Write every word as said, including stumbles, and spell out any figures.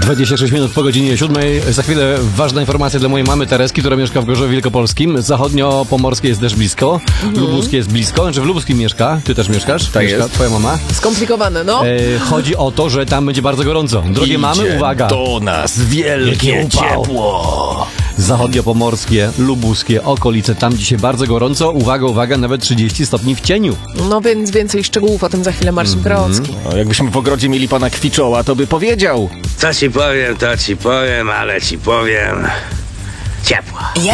dwadzieścia sześć minut po godzinie siódmej. Za chwilę ważna informacja dla mojej mamy Tereski, która mieszka w Gorzowie Wielkopolskim. Zachodnio-pomorskie jest też blisko. Mhm. Lubuskie jest blisko. Znaczy w Lubuskim mieszka. Ty też mieszkasz? Tak mieszka jest. Twoja mama? Skomplikowane, no. E, chodzi o to, że tam będzie bardzo gorąco. Drogie Idzie mamy, uwaga. do nas wielkie ciepło. Zachodnio-pomorskie, lubuskie, okolice. Tam dzisiaj bardzo gorąco. Uwaga, uwaga, nawet trzydzieści stopni w cieniu. No więc więcej szczegółów o tym za chwilę Marcin Krocki. No, jakbyśmy w ogrodzie mieli pana Kwiczoła, to by powiedział. Co ci powiem, to ci powiem, ale ci powiem ciepło.